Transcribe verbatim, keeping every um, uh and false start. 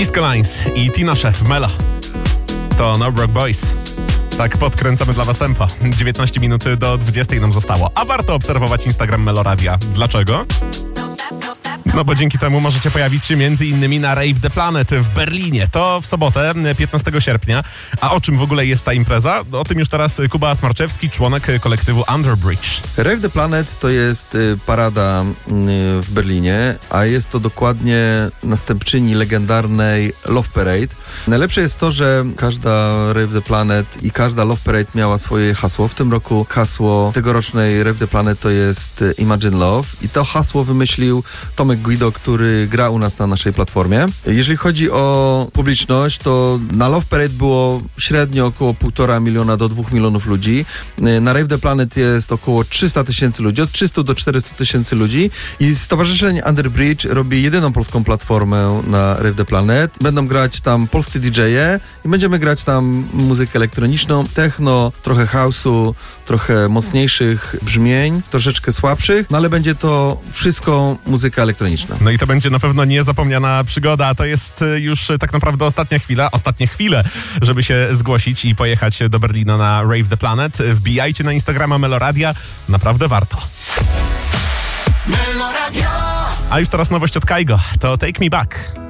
Disco Lines i Tinashe w Melo. To No Broke Boys. Tak podkręcamy dla was tempo. dziewiętnaście minut do dwudziestej nam zostało. A warto obserwować Instagram Meloradia. Dlaczego? No bo dzięki temu możecie pojawić się między innymi na Rave the Planet w Berlinie. To w sobotę, piętnastego sierpnia. A o czym w ogóle jest ta impreza? O tym już teraz Kuba Smarczewski, członek kolektywu Underbridge. Rave the Planet to jest parada w Berlinie, a jest to dokładnie następczyni legendarnej Love Parade. Najlepsze jest to, że każda Rave the Planet i każda Love Parade miała swoje hasło. W tym roku hasło tegorocznej Rave the Planet to jest Imagine Love i to hasło wymyślił Tomek Guido, który gra u nas na naszej platformie. Jeżeli chodzi o publiczność, to na Love Parade było średnio około półtora miliona do dwóch milionów ludzi. Na Rave the Planet jest około trzysta tysięcy ludzi, od trzystu do czterystu tysięcy ludzi i Stowarzyszenie Underbridge robi jedyną polską platformę na Rave the Planet. Będą grać tam polscy didżeje i będziemy grać tam muzykę elektroniczną, techno, trochę house'u, trochę mocniejszych brzmień, troszeczkę słabszych, no ale będzie to wszystko muzyka elektroniczna. No i to będzie na pewno niezapomniana przygoda. To jest już tak naprawdę ostatnia chwila, ostatnie chwile, żeby się zgłosić i pojechać do Berlina na Rave the Planet. Wbijajcie na Instagrama Meloradia. Naprawdę warto. Meloradio! A już teraz nowość od Kaigo. To Take Me Back.